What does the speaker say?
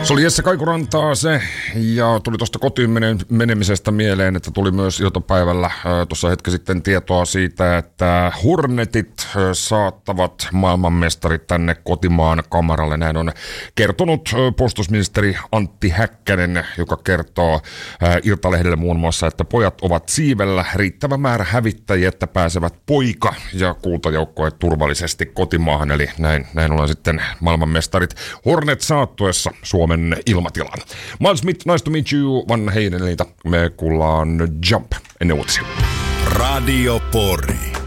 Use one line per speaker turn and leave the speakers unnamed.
Se oli Jesse Kaikurantaa se, ja tuli tuosta kotiin menemisestä mieleen, että tuli myös iltapäivällä tuossa hetki sitten tietoa siitä, että Hornetit saattavat maailmanmestarit tänne kotimaan kamaralle. Näin on kertonut puolustusministeri Antti Häkkänen, joka kertoo Iltalehdelle muun muassa, että pojat ovat siivellä, riittävä määrä hävittäjiä, että pääsevät poika- ja kultajoukkoet turvallisesti kotimaahan. Eli näin ollaan sitten maailmanmestarit Hornet saattuessa Suomen ilmatilaan. Miles Smith, nice to meet you, Vanna Heidenliitä. Me kuullaan Jump ennen uutisia.
Radio Pori.